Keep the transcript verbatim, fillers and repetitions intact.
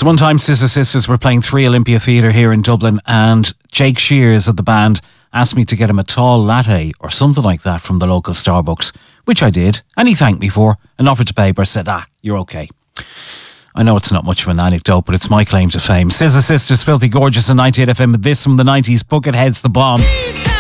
So one time Scissor Sisters were playing Three Olympia Theatre here in Dublin, and Jake Shears of the band asked me to get him a tall latte or something like that from the local Starbucks, which I did, and he thanked me for and offered to pay, but I said, ah, you're okay. I know it's not much of an anecdote, but it's my claim to fame. Scissor Sisters, Filthy Gorgeous on ninety-eight F M, with this from the nineties, Buckethead's The Bomb.